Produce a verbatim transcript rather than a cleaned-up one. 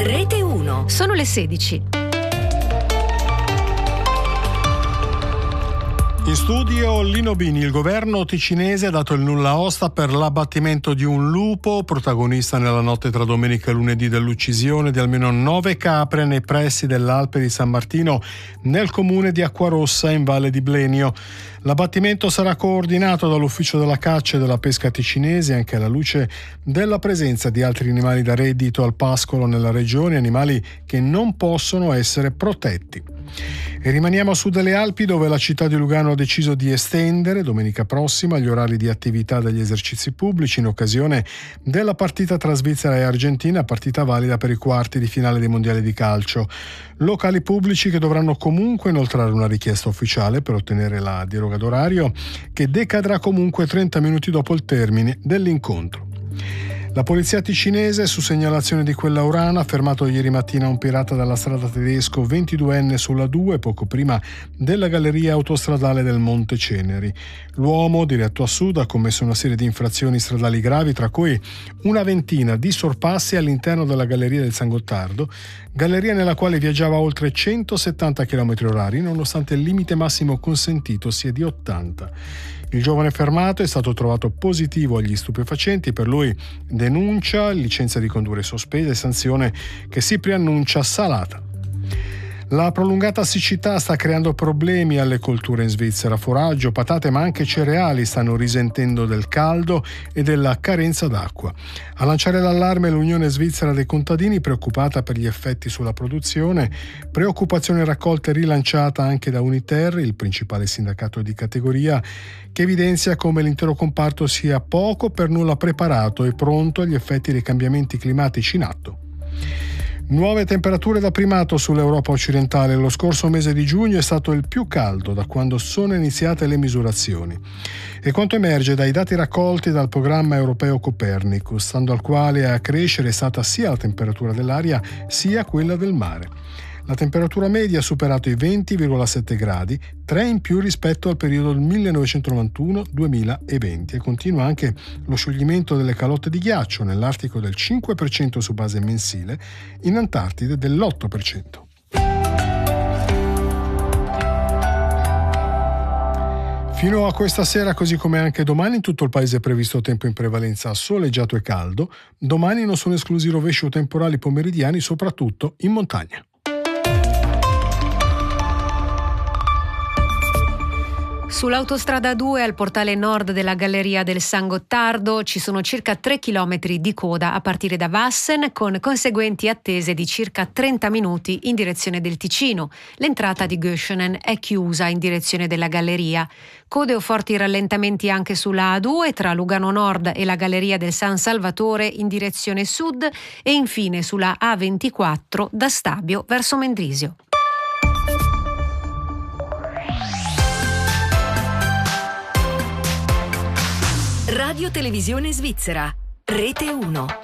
Rete uno. Sono le sedici. In studio Lino Bini. Il governo ticinese ha dato il nulla osta per l'abbattimento di un lupo, protagonista nella notte tra domenica e lunedì dell'uccisione di almeno nove capre nei pressi dell'Alpe di San Martino, nel comune di Acquarossa, in Valle di Blenio. L'abbattimento sarà coordinato dall'Ufficio della Caccia e della Pesca ticinese, anche alla luce della presenza di altri animali da reddito al pascolo nella regione, animali che non possono essere protetti. E rimaniamo a sud delle Alpi, dove la città di Lugano ha deciso di estendere domenica prossima gli orari di attività degli esercizi pubblici in occasione della partita tra Svizzera e Argentina, partita valida per i quarti di finale dei mondiali di calcio. Locali pubblici che dovranno comunque inoltrare una richiesta ufficiale per ottenere la deroga d'orario, che decadrà comunque trenta minuti dopo il termine dell'incontro. La polizia ticinese, su segnalazione di quella urana, ha fermato ieri mattina un pirata dalla strada Tedesco, ventiduenne, sulla due, poco prima della galleria autostradale del Monte Ceneri. L'uomo, diretto a sud, ha commesso una serie di infrazioni stradali gravi, tra cui una ventina di sorpassi all'interno della galleria del San Gottardo, galleria nella quale viaggiava a oltre centosettanta chilometri orari, nonostante il limite massimo consentito sia di ottanta. Il giovane fermato è stato trovato positivo agli stupefacenti, per lui denuncia, licenza di condurre sospesa e sanzione che si preannuncia salata. La prolungata siccità sta creando problemi alle colture in Svizzera. Foraggio, patate ma anche cereali stanno risentendo del caldo e della carenza d'acqua. A lanciare l'allarme l'Unione Svizzera dei Contadini, preoccupata per gli effetti sulla produzione, preoccupazione raccolta e rilanciata anche da Uniter, il principale sindacato di categoria, che evidenzia come l'intero comparto sia poco per nulla preparato e pronto agli effetti dei cambiamenti climatici in atto. Nuove temperature da primato sull'Europa occidentale. Lo scorso mese di giugno è stato il più caldo da quando sono iniziate le misurazioni. E quanto emerge dai dati raccolti dal programma europeo Copernicus, stando al quale a crescere è stata sia la temperatura dell'aria sia quella del mare. La temperatura media ha superato i venti virgola sette gradi, tre in più rispetto al periodo del millenovecentonovantuno duemilaventi, e continua anche lo scioglimento delle calotte di ghiaccio, nell'Artico del cinque per cento su base mensile, in Antartide dell'otto per cento. Fino a questa sera, così come anche domani, in tutto il paese è previsto tempo in prevalenza soleggiato e caldo. Domani non sono esclusi rovesci o temporali pomeridiani, soprattutto in montagna. Sull'autostrada due, al portale nord della galleria del San Gottardo, ci sono circa tre chilometri di coda a partire da Vassen, con conseguenti attese di circa trenta minuti in direzione del Ticino. L'entrata di Göschenen è chiusa in direzione della galleria. Code o forti rallentamenti anche sulla A due tra Lugano Nord e la galleria del San Salvatore in direzione sud, e infine sulla A ventiquattro da Stabio verso Mendrisio. Radio Televisione Svizzera, Rete uno.